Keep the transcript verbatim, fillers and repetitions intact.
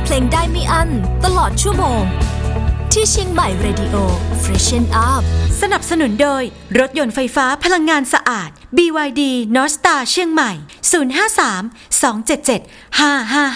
เพลงได้ไม่อั้นตลอดชั่วโมงที่เชียงใหม่ Radio Freshen Up สนับสนุนโดยรถยนต์ไฟฟ้าพลังงานสะอาด บี วาย ดี North Star เชียงใหม่ศูนย์ ห้า สาม สอง เจ็ด เจ็ด ห้า ห้า